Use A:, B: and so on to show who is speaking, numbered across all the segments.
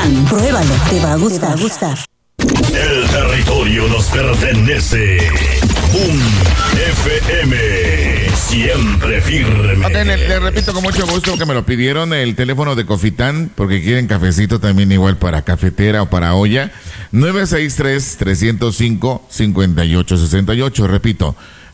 A: Confitán, pruébalo, te va a gustar.
B: El territorio nos pertenece. Boom FM, siempre firme.
C: Okay, le repito con mucho gusto que me lo pidieron, el teléfono de Confitán, porque quieren cafecito también igual para cafetera o para olla. 963-305-5868, repito.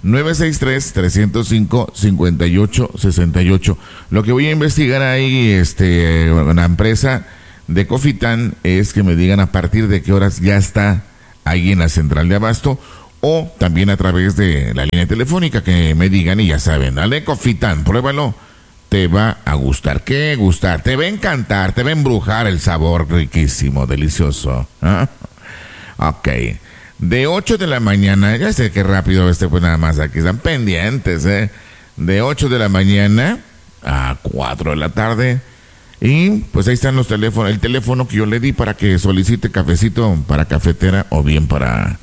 C: 963-305-5868. Lo que voy a investigar ahí, una empresa de Confitán, es que me digan a partir de qué horas ya está ahí en la central de abasto, o también a través de la línea telefónica, que me digan y ya saben. Dale, Confitán, pruébalo, te va a gustar. ¿Qué gustar? Te va a encantar, te va a embrujar el sabor riquísimo, delicioso. ¿Ah? Ok. De 8 de la mañana, ya sé que rápido pues nada más aquí están pendientes, de 8 de la mañana a 4 de la tarde. Y pues ahí están los teléfonos, el teléfono que yo le di para que solicite cafecito para cafetera o bien para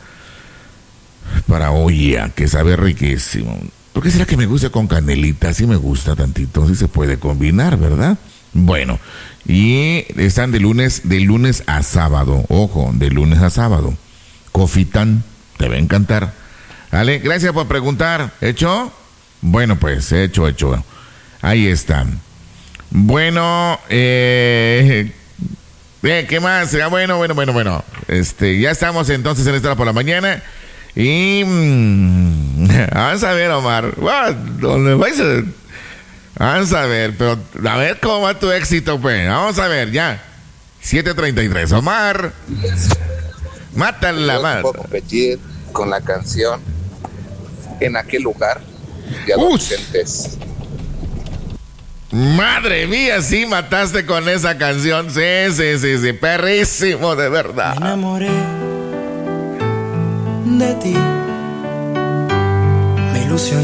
C: olla, que sabe riquísimo. ¿Por qué será que me gusta con canelita? Sí me gusta tantito, sí se puede combinar, ¿verdad? Bueno, y están de lunes a sábado, ojo, de lunes a sábado. Confitán, te va a encantar. Vale, gracias por preguntar. ¿Hecho? Bueno, pues, hecho. Ahí están. Bueno, ¿qué más? Bueno. Ya estamos entonces en esta hora por la mañana. Y vamos a ver, Omar. ¿Dónde vais a...? Vamos a ver, pero a ver cómo va tu éxito, pues. Vamos a ver, ya. 7:33. Omar. Mátala,
D: puedo competir con la canción En aquel lugar de adolescentes.
C: Madre mía, sí mataste con esa canción. Sí, perrísimo, de verdad.
E: Me enamoré de ti, me ilusioné.